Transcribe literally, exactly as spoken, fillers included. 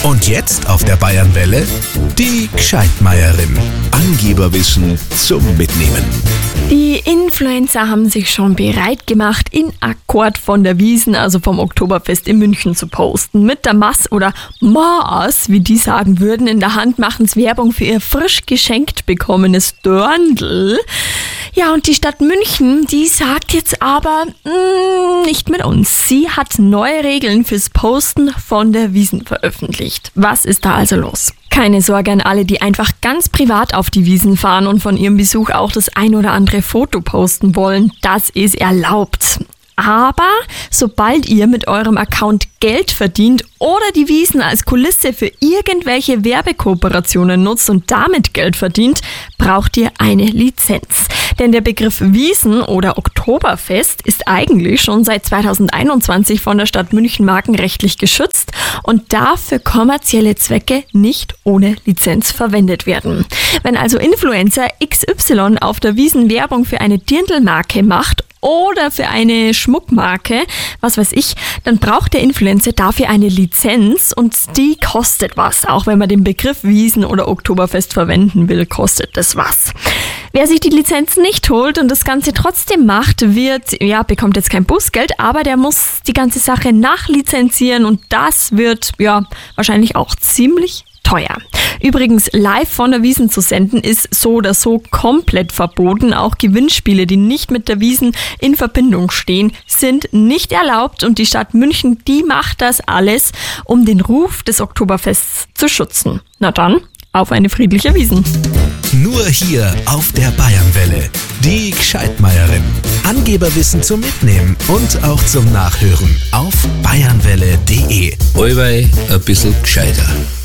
Und jetzt auf der Bayernwelle die Gscheidmeierin. Angeberwissen zum Mitnehmen. Die Influencer haben sich schon bereit gemacht, in Akkord von der Wiesn, also vom Oktoberfest in München, zu posten. Mit der Maß oder Maß, wie die sagen würden, in der Hand machen sie Werbung für ihr frisch geschenkt bekommenes Dörndl. Ja, und die Stadt München, die sagt jetzt aber, mh, nicht mit uns. Sie hat neue Regeln fürs Posten von der Wiesn veröffentlicht. Was ist da also los? Keine Sorge an alle, die einfach ganz privat auf die Wiesn fahren und von ihrem Besuch auch das ein oder andere Foto posten wollen. Das ist erlaubt. Aber sobald ihr mit eurem Account Geld verdient oder die Wiesn als Kulisse für irgendwelche Werbekooperationen nutzt und damit Geld verdient, braucht ihr eine Lizenz. Denn der Begriff Wiesn oder Oktoberfest ist eigentlich schon seit zweitausendeinundzwanzig von der Stadt München markenrechtlich geschützt und darf für kommerzielle Zwecke nicht ohne Lizenz verwendet werden. Wenn also Influencer X Y auf der Wiesn Werbung für eine Dirndl-Marke macht oder für eine Schmuckmarke, was weiß ich, dann braucht der Influencer dafür eine Lizenz und die kostet was. Auch wenn man den Begriff Wiesn oder Oktoberfest verwenden will, kostet das was. Wer sich die Lizenz nicht holt und das Ganze trotzdem macht, wird, ja, bekommt jetzt kein Bußgeld, aber der muss die ganze Sache nachlizenzieren und das wird, ja, wahrscheinlich auch ziemlich teuer. Übrigens, live von der Wiesn zu senden ist so oder so komplett verboten. Auch Gewinnspiele, die nicht mit der Wiesn in Verbindung stehen, sind nicht erlaubt und die Stadt München, die macht das alles, um den Ruf des Oktoberfests zu schützen. Na dann, auf eine friedliche Wiesn. Nur hier auf der Bayernwelle. Die Gscheidmeierin. Angeberwissen zum Mitnehmen und auch zum Nachhören auf bayernwelle punkt de. Allweil ein bisschen gescheiter.